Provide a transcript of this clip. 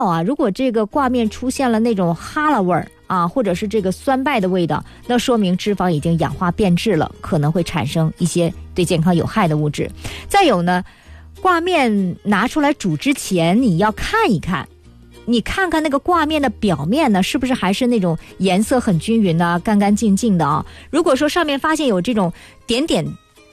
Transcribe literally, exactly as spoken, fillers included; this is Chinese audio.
啊，如果这个挂面出现了那种哈喇味儿啊，或者是这个酸败的味道，那说明脂肪已经氧化变质了，可能会产生一些对健康有害的物质。再有呢，挂面拿出来煮之前，你要看一看，你看看那个挂面的表面呢，是不是还是那种颜色很均匀的、干干净净的啊？如果说上面发现有这种点点